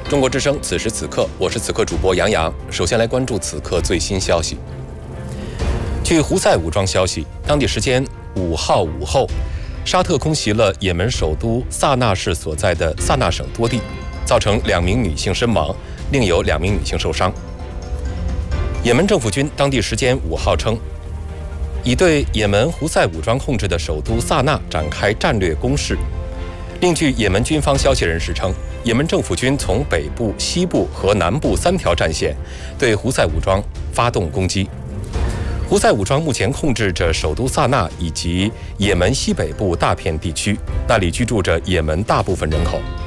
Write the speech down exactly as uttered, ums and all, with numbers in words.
中国之声，此时此刻，我是此刻主播杨洋。首先来关注此刻最新消息。据胡塞武装消息，当地时间五号午后，沙特空袭了也门首都萨那市所在的萨那省多地，造成两名女性身亡，另有两名女性受伤。也门政府军当地时间五号称，已对也门胡塞武装控制的首都萨那展开战略攻势。另据也门军方消息人士称，也门政府军从北部、西部和南部三条战线对胡塞武装发动攻击。胡塞武装目前控制着首都萨那以及也门西北部大片地区，那里居住着也门大部分人口。